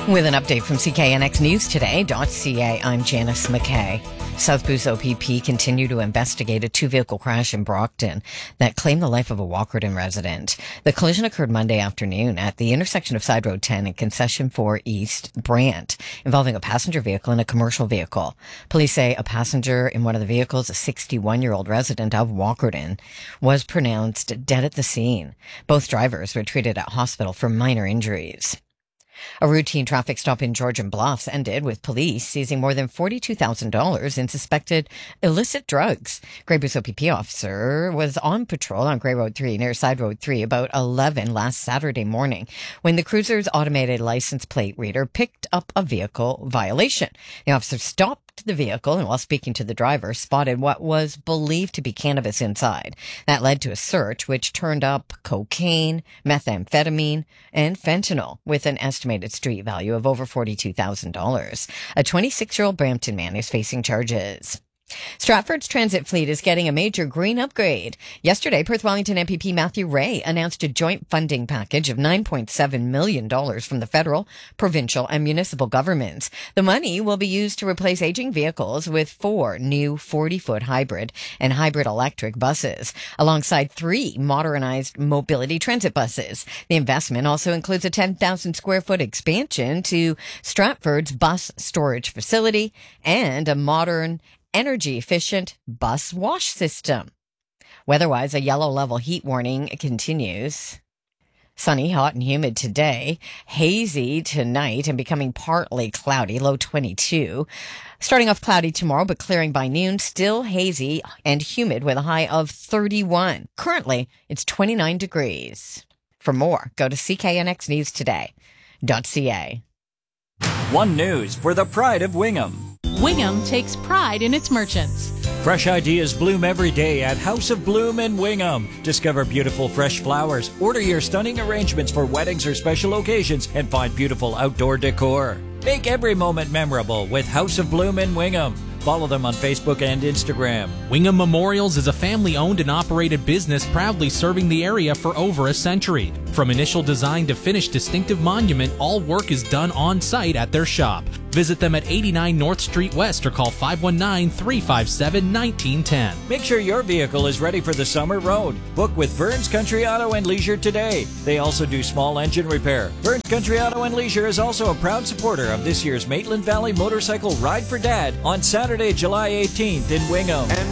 With an update from CKNX News Today.ca, I'm Janice McKay. South Boost OPP continue to investigate a two-vehicle crash in Brockton that claimed the life of a Walkerton resident. The collision occurred Monday afternoon at the intersection of Side Road 10 and Concession 4 East, Brant, involving a passenger vehicle and a commercial vehicle. Police say a passenger in one of the vehicles, a 61-year-old resident of Walkerton, was pronounced dead at the scene. Both drivers were treated at hospital for minor injuries. A routine traffic stop in Georgian Bluffs ended with police seizing more than $42,000 in suspected illicit drugs. Grey Boost OPP officer was on patrol on Grey Road 3 near Side Road 3 about 11 last Saturday morning when the cruiser's automated license plate reader picked up a vehicle violation. The officer stopped the vehicle and, while speaking to the driver, spotted what was believed to be cannabis inside. That led to a search which turned up cocaine, methamphetamine, and fentanyl with an estimated street value of over $42,000. A 26-year-old Brampton man is facing charges. Stratford's transit fleet is getting a major green upgrade. Yesterday, Perth Wellington MPP Matthew Ray announced a joint funding package of $9.7 million from the federal, provincial, and municipal governments. The money will be used to replace aging vehicles with 4 new 40-foot hybrid and hybrid electric buses, alongside 3 modernized mobility transit buses. The investment also includes a 10,000 square foot expansion to Stratford's bus storage facility and a modern energy-efficient bus wash system. Weather-wise, a yellow level heat warning continues. Sunny, hot, and humid today. Hazy tonight and becoming partly cloudy, low 22. Starting off cloudy tomorrow, but clearing by noon. Still hazy and humid with a high of 31. Currently, it's 29 degrees. For more, go to CKNXNewsToday.ca. One News for the pride of Wingham. Wingham takes pride in its merchants. Fresh ideas bloom every day at House of Bloom in Wingham. Discover beautiful fresh flowers, order your stunning arrangements for weddings or special occasions, and find beautiful outdoor decor. Make every moment memorable with House of Bloom in Wingham. Follow them on Facebook and Instagram. Wingham Memorials is a family-owned and operated business proudly serving the area for over a century. From initial design to finished distinctive monument, all work is done on-site at their shop. Visit them at 89 North Street West or call 519-357-1910. Make sure your vehicle is ready for the summer road. Book with Burns Country Auto and Leisure today. They also do small engine repair. Burns Country Auto and Leisure is also a proud supporter of this year's Maitland Valley Motorcycle Ride for Dad on Saturday, July 18th in Wingham.